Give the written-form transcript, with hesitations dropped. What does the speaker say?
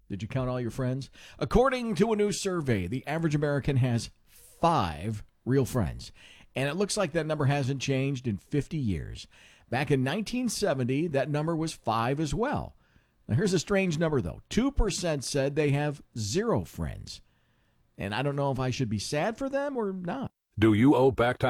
Did you count all your friends? According to a new survey, the average American has 5 real friends. And it looks like that number hasn't changed in 50 years. Back in 1970, that number was 5 as well. Now, here's a strange number, though. 2% said they have 0 friends. And I don't know if I should be sad for them or not. Do you owe back time?